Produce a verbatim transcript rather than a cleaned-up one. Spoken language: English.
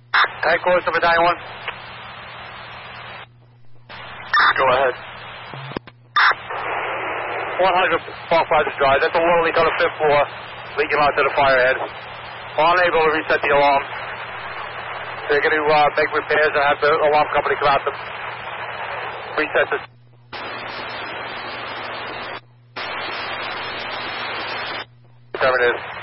Headquarters to Medallion one. Go ahead. one hundred Park Plaza Drive. That's a water leak on the fifth floor. Leaking out to the fire head. Unable to reset the alarm. They're going to uh, make repairs and have the alarm company come out to reset this. Whatever it is.